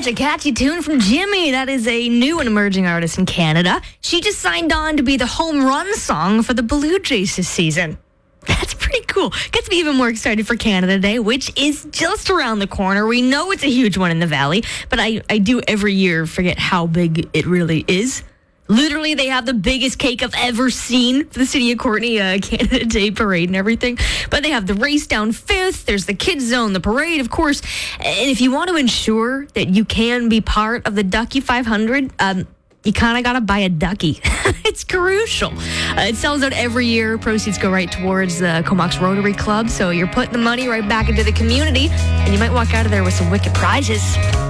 such a catchy tune from Jimmy. That is a new and emerging artist in Canada. She just signed on to be the home run song for the Blue Jays this season. That's pretty cool. Gets me even more excited for Canada Day, which is just around the corner. We know it's a huge one in the Valley, but I do every year forget how big it really is. Literally, they have the biggest cake I've ever seen for the City of Courtenay Canada Day parade and everything. But they have the race down 5th. There's the kids zone, the parade, of course. And if you want to ensure that you can be part of the Ducky 500, you kind of got to buy a ducky. It's crucial. It sells out every year. Proceeds go right towards the Comox Rotary Club. So you're putting the money right back into the community. And you might walk out of there with some wicked prizes.